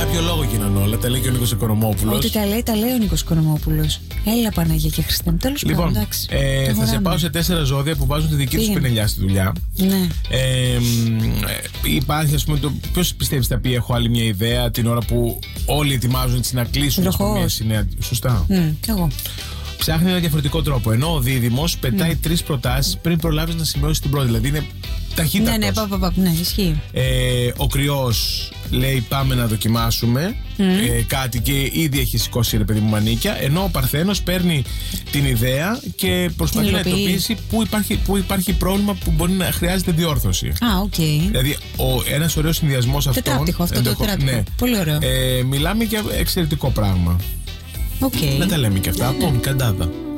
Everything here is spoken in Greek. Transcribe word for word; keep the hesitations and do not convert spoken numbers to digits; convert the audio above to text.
κάποιο λόγο γίνανε όλα. Τα λέει και ο Νίκος Οικονομόπουλος. Ό,τι τα λέει, τα λέει ο Νίκος Οικονομόπουλος. Έλα Παναγία και Χριστέ μου. Τέλος πάντων. Λοιπόν, εντάξει, ε, θα σε πάω σε τέσσερα ζώδια που βάζουν τη δική τους πενελιά στη δουλειά. Ναι. Ε, υπάρχει, ας πούμε, το. Ποιος πιστεύεις θα πει: έχω άλλη μια ιδέα την ώρα που όλοι ετοιμάζουν έτσι να κλείσουν μια συνέα. Σωστά. Mm, κι εγώ. Ψάχνει ένα διαφορετικό τρόπο. Ενώ ο δίδυμος πετάει mm. τρεις προτάσεις πριν προλάβεις να σημειώσεις την πρώτη. Δηλαδή είναι ταχύτατος. Ναι, ναι, πα, πα, πα, ναι, ισχύει. Ε, ο Κρυός λέει: πάμε να δοκιμάσουμε mm. ε, κάτι και ήδη έχει σηκώσει, ρε παιδί μου, μανίκια. Ενώ ο Παρθένος παίρνει την ιδέα και προσπαθεί να εντοπίσει πού υπάρχει, πού υπάρχει πρόβλημα που μπορεί να χρειάζεται διόρθωση. Α, οκ. Okay. Δηλαδή, ένας ωραίος συνδυασμός αυτών. Τετράπτυχο, αυτό το τετράπτυχο. Ναι. Πολύ ωραίο. Ε, μιλάμε για εξαιρετικό πράγμα. Okay. Να τα λέμε και αυτά. Ναι, ναι. Καντάδα.